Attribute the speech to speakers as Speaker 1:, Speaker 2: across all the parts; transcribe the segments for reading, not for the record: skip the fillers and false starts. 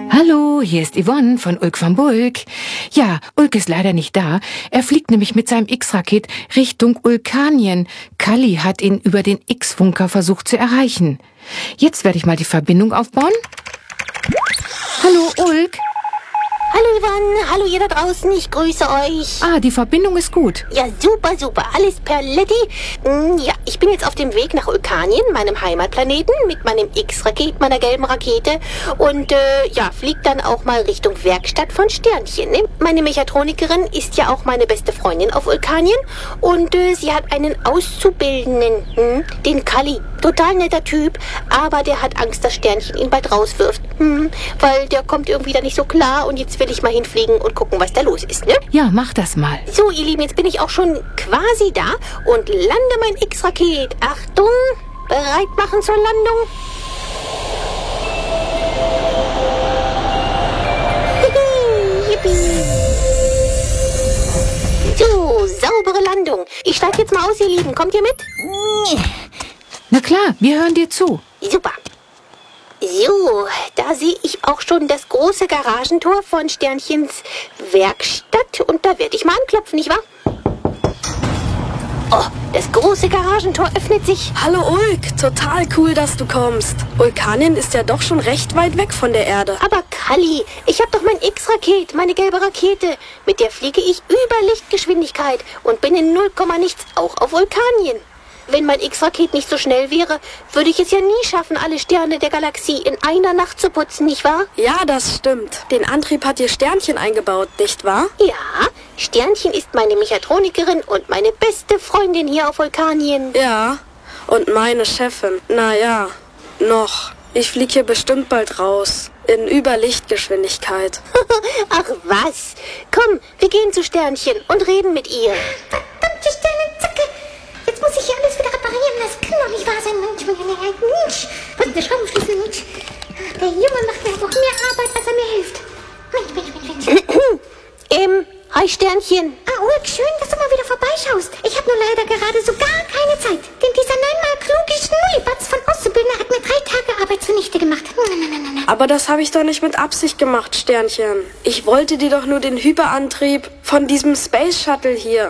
Speaker 1: Hallo, hier ist Yvonne von Ulk van Bulk. Ja, Ulk ist leider nicht da. Er fliegt nämlich mit seinem X-Raket Richtung Ulkanien. Kalli hat ihn über den X-Funker versucht zu erreichen. Jetzt werde ich mal die Verbindung aufbauen. Hallo, Ulk.
Speaker 2: Hallo Yvonne, hallo ihr da draußen, ich grüße euch.
Speaker 1: Ah, die Verbindung ist gut.
Speaker 2: Ja, super, alles perletti. Ja, ich bin jetzt auf dem Weg nach Ulkanien, meinem Heimatplaneten, mit meinem X-Raket, meiner gelben Rakete. Und flieg dann auch mal Richtung Werkstatt von Sternchen. Ne? Meine Mechatronikerin ist ja auch meine beste Freundin auf Ulkanien. Und sie hat einen Auszubildenden, den Kalli. Total netter Typ, aber der hat Angst, dass Sternchen ihn bald rauswirft. Weil der kommt irgendwie da nicht so klar und jetzt will ich mal hinfliegen und gucken, was da los ist, ne?
Speaker 1: Ja, mach das mal.
Speaker 2: So, ihr Lieben, jetzt bin ich auch schon quasi da und lande mein X-Raket. Achtung, bereit machen zur Landung. Yippie. So, saubere Landung. Ich steige jetzt mal aus, ihr Lieben. Kommt ihr mit?
Speaker 1: Na klar, wir hören dir zu.
Speaker 2: Super. So, da sehe ich auch schon das große Garagentor von Sternchens Werkstatt. Und da werde ich mal anklopfen, nicht wahr? Oh, das große Garagentor öffnet sich.
Speaker 3: Hallo Ulk, total cool, dass du kommst. Ulkanien ist ja doch schon recht weit weg von der Erde.
Speaker 2: Aber Kalli, ich habe doch mein X-Raket, meine gelbe Rakete. Mit der fliege ich über Lichtgeschwindigkeit und bin in 0, nichts auch auf Vulkanien. Wenn mein X-Raket nicht so schnell wäre, würde ich es ja nie schaffen, alle Sterne der Galaxie in einer Nacht zu putzen, nicht wahr?
Speaker 3: Ja, das stimmt. Den Antrieb hat dir Sternchen eingebaut, nicht wahr?
Speaker 2: Ja, Sternchen ist meine Mechatronikerin und meine beste Freundin hier auf Vulkanien.
Speaker 3: Ja, und meine Chefin. Naja, noch. Ich fliege hier bestimmt bald raus. In Überlichtgeschwindigkeit.
Speaker 2: Ach was. Komm, wir gehen zu Sternchen und reden mit ihr.
Speaker 4: Verdammte Sternenzacke. Jetzt muss ich hier alles wieder reparieren. Das kann doch nicht wahr sein. Mensch. Was ist der Schraubenschlüssel? Mensch. Der Junge macht mir einfach mehr Arbeit, als er mir hilft. Mensch.
Speaker 2: Hi Sternchen.
Speaker 4: Ulk, schön, dass du mal wieder vorbeischaust. Ich habe nur leider gerade so gar keine Zeit. Denn dieser neunmal kluge Schnullibatz von Auszubildender hat mir 3 Tage Arbeit zunichte gemacht.
Speaker 3: Aber das habe ich doch nicht mit Absicht gemacht, Sternchen. Ich wollte dir doch nur den Hyperantrieb von diesem Space Shuttle hier,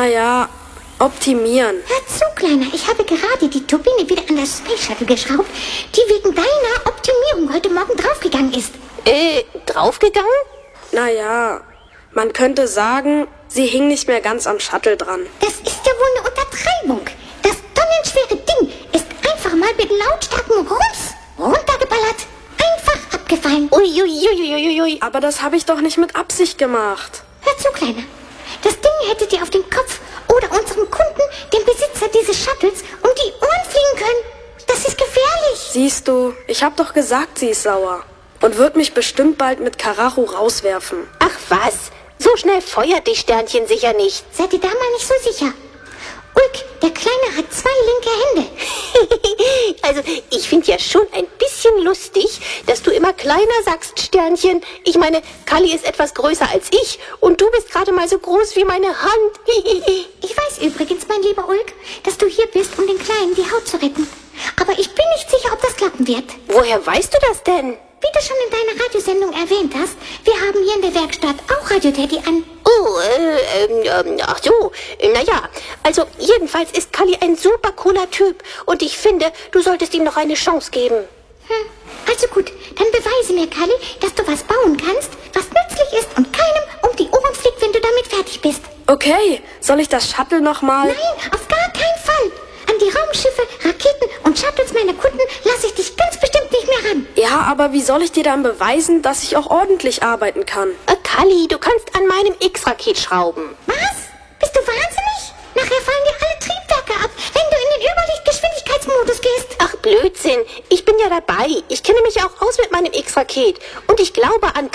Speaker 3: optimieren.
Speaker 4: Hör zu, Kleiner. Ich habe gerade die Turbine wieder an das Space Shuttle geschraubt, die wegen deiner Optimierung heute Morgen draufgegangen ist.
Speaker 2: Draufgegangen?
Speaker 3: Naja, man könnte sagen, sie hing nicht mehr ganz am Shuttle dran.
Speaker 4: Das ist ja wohl eine Untertreibung. Das tonnenschwere Ding ist einfach mal mit lautstarkem Rums runtergeballert. Einfach abgefallen.
Speaker 2: Uiuiuiuiui.
Speaker 3: Aber das habe ich doch nicht mit Absicht gemacht.
Speaker 4: Hör zu, Kleiner. Das Ding hätte dir auf den Kopf oder unseren Kunden, dem Besitzer dieses Shuttles, um die Ohren fliegen können. Das ist gefährlich.
Speaker 3: Siehst du, ich habe doch gesagt, sie ist sauer. Und wird mich bestimmt bald mit Karacho rauswerfen.
Speaker 2: Ach was, so schnell feuert die Sternchen sicher nicht.
Speaker 4: Seid ihr da mal nicht so sicher? Ulk, der Kleine hat 2 linke Hände.
Speaker 2: Also, ich finde ja schon ein bisschen lustig, dass du immer kleiner sagst, Sternchen. Ich meine, Kalli ist etwas größer als ich und du bist gerade mal so groß wie meine Hand.
Speaker 4: Ich weiß übrigens, mein lieber Ulk, dass du hier bist, um den Kleinen die Haut zu retten. Aber ich bin nicht sicher, ob das klappen wird.
Speaker 2: Woher weißt du das denn?
Speaker 4: Wie du schon in deiner Radiosendung erwähnt hast, wir haben hier in der Werkstatt auch Radio Teddy an.
Speaker 2: Oh, ach so. Naja, also jedenfalls ist Kalli ein super cooler Typ und ich finde, du solltest ihm noch eine Chance geben.
Speaker 4: Also gut, dann beweise mir, Kalli, dass du was bauen kannst, was nützlich ist und keinem um die Ohren fliegt, wenn du damit fertig bist.
Speaker 3: Okay, soll ich das Shuttle nochmal...
Speaker 4: Nein, auf gar keinen Fall. An die Raumschiffe, Raketen und Shuttles meiner Kunden lasse ich dich ganz bestimmt nicht mehr ran.
Speaker 3: Ja, aber wie soll ich dir dann beweisen, dass ich auch ordentlich arbeiten kann?
Speaker 2: Kalli, du kannst an meinem X-Raket schrauben.
Speaker 4: Was? Bist du wahnsinnig? Nachher fallen dir alle Triebwerke ab, wenn du in den Überlichtgeschwindigkeitsmodus gehst.
Speaker 2: Ach Blödsinn, ich bin ja dabei. Ich kenne mich auch aus mit meinem X-Raket. Und ich glaube an